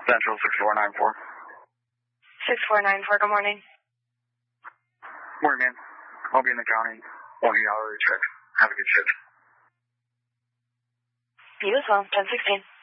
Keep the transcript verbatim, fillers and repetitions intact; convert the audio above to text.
Central six four nine four. six four nine four, good morning. Morning, man. I'll be in the county. One eight hour check. Have a good shift. You as well, ten sixteen.